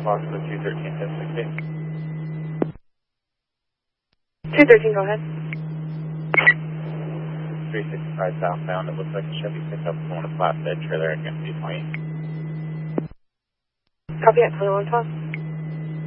Foxtrot 213, 1060. 213, go ahead. 365 southbound, it looks like a Chevy pickup pulling a flatbed trailer against 220. Copy at 2112.